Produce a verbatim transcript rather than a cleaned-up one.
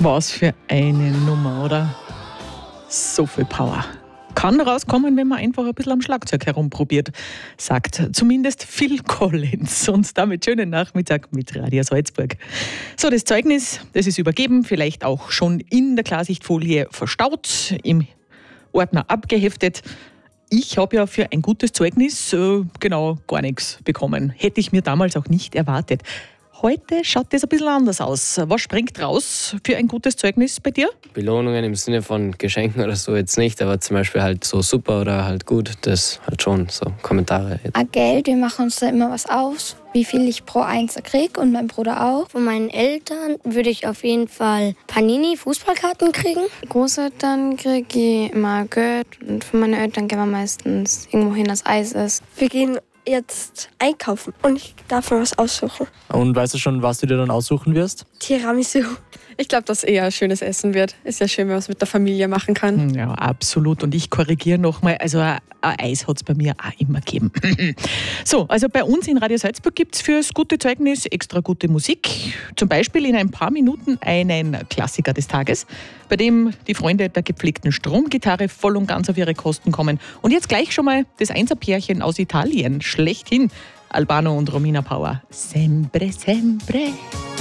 Was für eine Nummer, oder? So viel Power. Kann rauskommen, wenn man einfach ein bisschen am Schlagzeug herumprobiert, sagt zumindest Phil Collins. Und damit schönen Nachmittag mit Radio Salzburg. So, das Zeugnis, das ist übergeben, vielleicht auch schon in der Klarsichtfolie verstaut, im Ordner abgeheftet. Ich habe ja für ein gutes Zeugnis äh, genau gar nichts bekommen. Hätte ich mir damals auch nicht erwartet. Heute schaut das ein bisschen anders aus. Was springt raus für ein gutes Zeugnis bei dir? Belohnungen im Sinne von Geschenken oder so jetzt nicht, aber zum Beispiel halt so super oder halt gut, das halt schon so Kommentare. Ah, Geld, wir machen uns da immer was aus, wie viel ich pro Einser kriege und mein Bruder auch. Von meinen Eltern würde ich auf jeden Fall Panini-Fußballkarten kriegen. Großeltern kriege ich immer Geld und von meinen Eltern gehen wir meistens irgendwo hin, das Eis ist. Wir gehen jetzt einkaufen und ich darf mir was aussuchen. Und weißt du schon, was du dir dann aussuchen wirst? Tiramisu. Ich glaube, dass eher ein schönes Essen wird. Ist ja schön, wenn man es mit der Familie machen kann. Ja, absolut. Und ich korrigiere nochmal, also ein Eis hat es bei mir auch immer gegeben. So, also bei uns in Radio Salzburg gibt es fürs gute Zeugnis extra gute Musik. Zum Beispiel in ein paar Minuten einen Klassiker des Tages, bei dem die Freunde der gepflegten Stromgitarre voll und ganz auf ihre Kosten kommen. Und jetzt gleich schon mal das Einserpärchen aus Italien, schlechthin, Albano und Romina Power. Sempre, sempre.